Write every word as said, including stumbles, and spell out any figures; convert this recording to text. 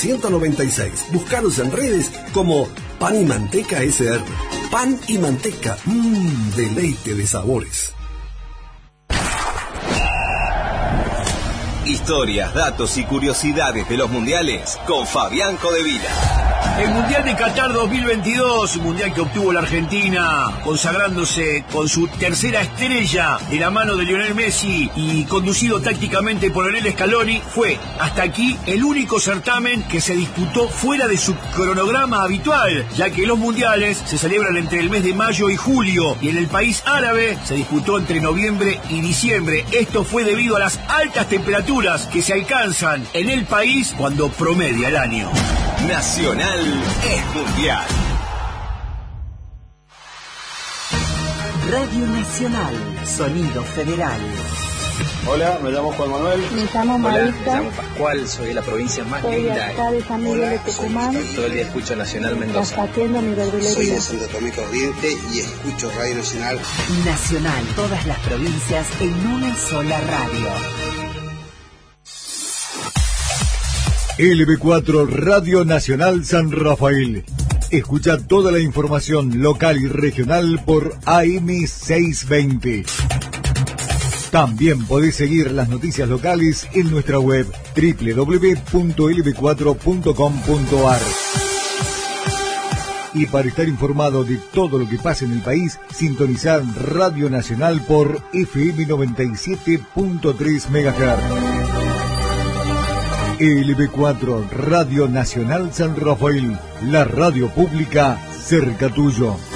ciento noventa y seis. Búscanos en redes como Pan y Manteca S R. Pan y manteca, mmm, deleite de sabores. Historias, datos y curiosidades de los mundiales con Fabián Codevila. El Mundial de Qatar dos mil veintidós, mundial que obtuvo la Argentina, consagrándose con su tercera estrella de la mano de Lionel Messi y conducido tácticamente por Lionel Scaloni, fue hasta aquí el único certamen que se disputó fuera de su cronograma habitual, ya que los mundiales se celebran entre el mes de mayo y julio y en el país árabe se disputó entre noviembre y diciembre. Esto fue debido a las altas temperaturas que se alcanzan en el país cuando promedia el año. Nacional es mundial. Radio Nacional, sonido federal. Hola, me llamo Juan Manuel. Me llamo Marita. Hola, me llamo Pascual, soy de la provincia más soy linda. Soy acá de San Miguel de Tucumán. Soy, todo el día escucho Nacional Mendoza. Haciendo mi verdulería. Soy de Santo Tomé Corriente y escucho Radio Nacional. Nacional, todas las provincias en una sola radio. L B cuatro Radio Nacional San Rafael. Escucha toda la información local y regional por A M seiscientos veinte. También podés seguir las noticias locales en nuestra web doble u doble u doble u punto l b cuatro punto com punto a r. Y para estar informado de todo lo que pasa en el país, sintonizar Radio Nacional por F M noventa y siete punto tres megahertz. L B cuatro Radio Nacional San Rafael, la radio pública cerca tuyo.